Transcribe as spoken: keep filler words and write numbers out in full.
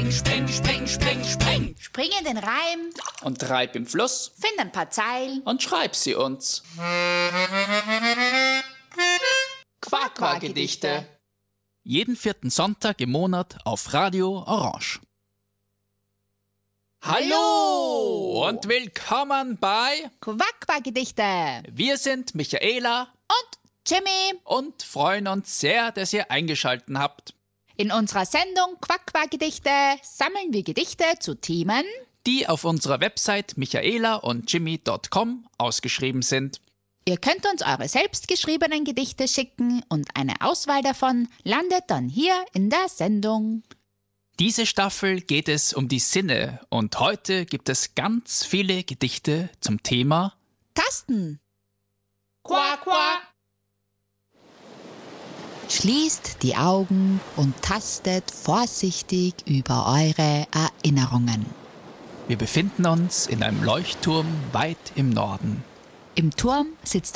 Spring, spring, spring, spring, spring. Spring in den Reim Und treib im Fluss find ein paar Zeilen und schreib sie uns. Quack-Quack-Gedichte. Jeden vierten Sonntag im Monat auf Radio Orange. Hallo und willkommen bei Quack-Quack-Gedichte. Wir sind Michaela Und Jimmy. und freuen uns sehr, dass ihr eingeschaltet habt, In unserer Sendung Quack-Quack-Gedichte sammeln wir Gedichte zu Themen, die auf unserer Website michaela und jimmy punkt com ausgeschrieben sind. Ihr könnt uns eure selbstgeschriebenen Gedichte schicken und eine Auswahl davon landet dann hier in der Sendung. Diese Staffel geht es um die Sinne und heute gibt es ganz viele Gedichte zum Thema Tasten. Quack, Quack. Schließt die Augen und tastet vorsichtig über eure Erinnerungen. Wir befinden uns in einem Leuchtturm weit im Norden. Im Turm sitzt